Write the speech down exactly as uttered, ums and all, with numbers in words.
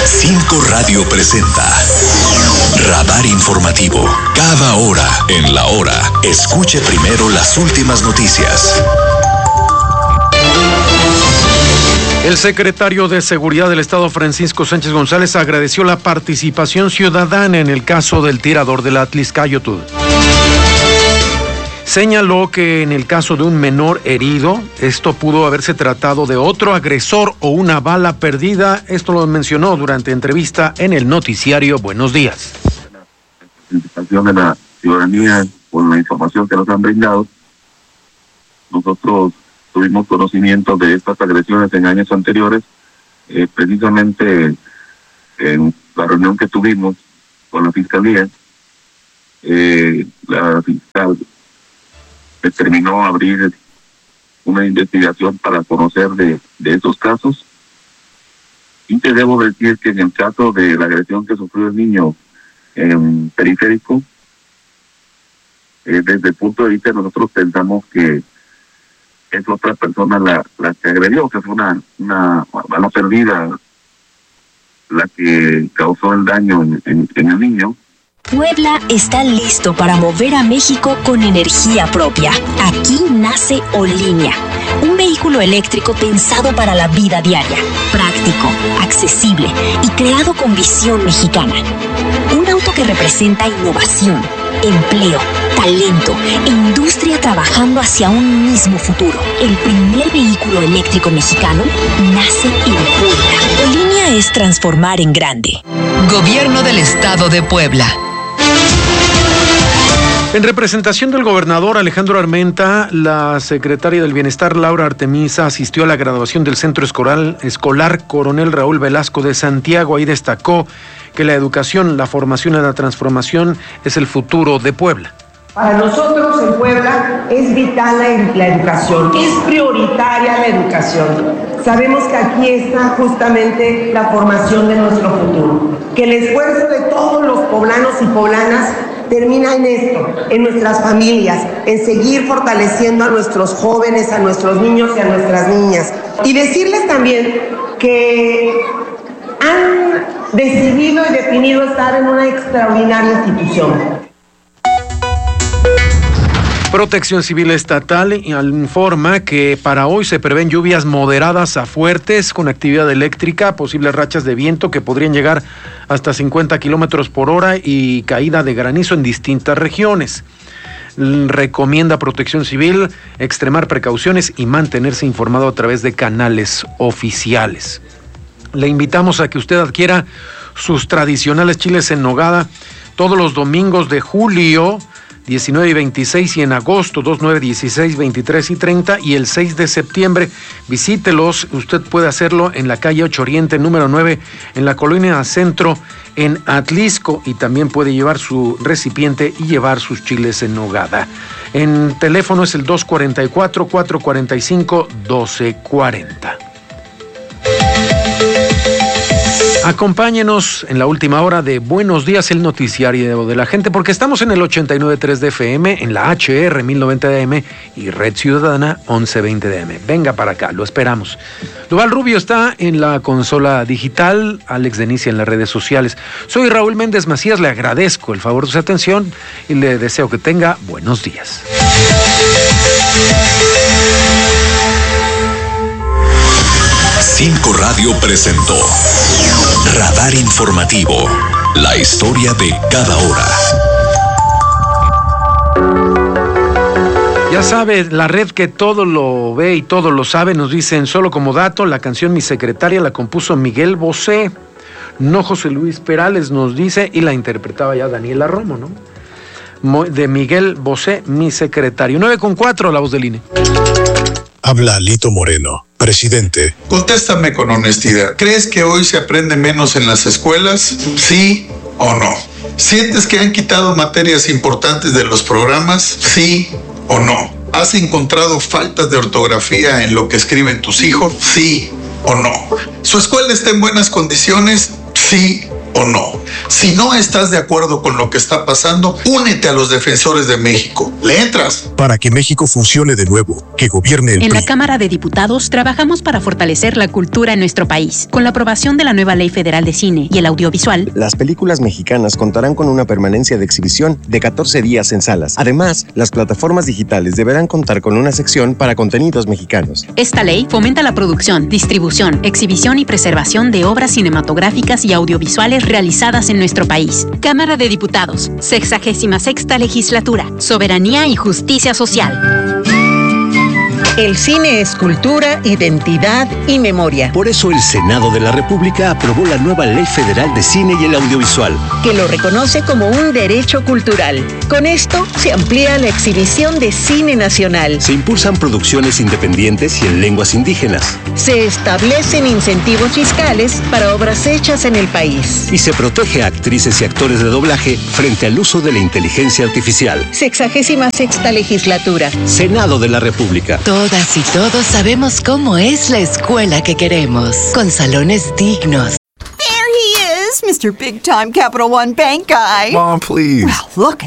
Cinco Radio presenta Radar Informativo. Cada hora en la hora, escuche primero las últimas noticias. El secretario de Seguridad del Estado, Francisco Sánchez González, agradeció la participación ciudadana en el caso del tirador del Atlixcáyotl. Señaló que en el caso de un menor herido, esto pudo haberse tratado de otro agresor o una bala perdida. Esto lo mencionó durante entrevista en el noticiario Buenos Días. La participación de la ciudadanía con la información que nos han brindado, nosotros tuvimos conocimiento de estas agresiones en años anteriores, eh, precisamente en la reunión que tuvimos con la Fiscalía. Eh, la fiscal determinó abrir una investigación para conocer de, de esos casos. Y te debo decir que en el caso de la agresión que sufrió el niño en Periférico, eh, desde el punto de vista nosotros pensamos que es otra persona la, la que agredió, que fue una, una bala perdida la que causó el daño en, en, en el niño. Puebla está listo para mover a México con energía propia. Aquí nace Olinea, un vehículo eléctrico pensado para la vida diaria, práctico, accesible y creado con visión mexicana. Un auto que representa innovación, empleo, talento e industria trabajando hacia un mismo futuro. El primer vehículo eléctrico mexicano nace en Puebla. Olinea es transformar en grande. Gobierno del Estado de Puebla. En representación del gobernador Alejandro Armenta, la secretaria del Bienestar, Laura Artemisa, asistió a la graduación del Centro Escolar, Escolar Coronel Raúl Velasco de Santiago. Ahí destacó que la educación, la formación y la transformación es el futuro de Puebla. Para nosotros en Puebla es vital la, la educación, es prioritaria la educación. Sabemos que aquí está justamente la formación de nuestro futuro, que el esfuerzo de todos los poblanos y poblanas termina en esto, en nuestras familias, en seguir fortaleciendo a nuestros jóvenes, a nuestros niños y a nuestras niñas. Y decirles también que han decidido y definido estar en una extraordinaria institución. Protección Civil Estatal informa que para hoy se prevén lluvias moderadas a fuertes con actividad eléctrica, posibles rachas de viento que podrían llegar hasta cincuenta kilómetros por hora y caída de granizo en distintas regiones. Recomienda Protección Civil extremar precauciones y mantenerse informado a través de canales oficiales. Le invitamos a que usted adquiera sus tradicionales chiles en nogada todos los domingos de julio, diecinueve y veintiséis, y en agosto dos, nueve, dieciséis, veintitrés y treinta, y el seis de septiembre. Visítelos, usted puede hacerlo en la calle ocho Oriente, número nueve, en la colonia Centro, en Atlixco, y también puede llevar su recipiente y llevar sus chiles en nogada. En teléfono es el dos cuatro cuatro, cuatro cuatro cinco, uno dos cuatro cero. Acompáñenos en la última hora de Buenos Días, el noticiario de la gente, porque estamos en el ochenta y nueve punto tres de F M, en la H R mil noventa de A M y Red Ciudadana once veinte de A M. Venga para acá, lo esperamos. Duval Rubio está en la consola digital, Alex Denicia en las redes sociales. Soy Raúl Méndez Macías, le agradezco el favor de su atención y le deseo que tenga buenos días. Cinco Radio presentó Radar Informativo, la historia de cada hora. Ya sabe, la red que todo lo ve y todo lo sabe, nos dicen, solo como dato, la canción Mi Secretaria la compuso Miguel Bosé, no José Luis Perales, nos dice, y la interpretaba ya Daniela Romo, ¿no? De Miguel Bosé, Mi Secretario. nueve con cuatro, la voz del I N E. Habla Lito Moreno, presidente. Contéstame con honestidad. ¿Crees que hoy se aprende menos en las escuelas? ¿Sí o no? ¿Sientes que han quitado materias importantes de los programas? ¿Sí o no? ¿Has encontrado faltas de ortografía en lo que escriben tus hijos? ¿Sí o no? ¿Su escuela está en buenas condiciones? ¿Sí o o no. Si no estás de acuerdo con lo que está pasando, únete a los defensores de México. ¿Le entras? Para que México funcione de nuevo, que gobierne el En P R I. la Cámara de Diputados trabajamos para fortalecer la cultura en nuestro país. Con la aprobación de la nueva Ley Federal de Cine y el Audiovisual, las películas mexicanas contarán con una permanencia de exhibición de catorce días en salas. Además, las plataformas digitales deberán contar con una sección para contenidos mexicanos. esta ley fomenta la producción, distribución, exhibición y preservación de obras cinematográficas y audiovisuales realizadas en nuestro país. Cámara de Diputados, sexagésima sexta legislatura, soberanía y justicia social. El cine es cultura, identidad y memoria. Por eso el Senado de la República aprobó la nueva Ley Federal de Cine y el Audiovisual, que lo reconoce como un derecho cultural. Con esto se amplía la exhibición de cine nacional. Se impulsan producciones independientes y en lenguas indígenas. Se establecen incentivos fiscales para obras hechas en el país. Y se protege a actrices y actores de doblaje frente al uso de la inteligencia artificial. Sexagésima sexta legislatura. Senado de la República. Todas y todos sabemos cómo es la escuela que queremos, con salones dignos. There he is, Mister Big Time Capital One Bank guy. Mom, please. Well, look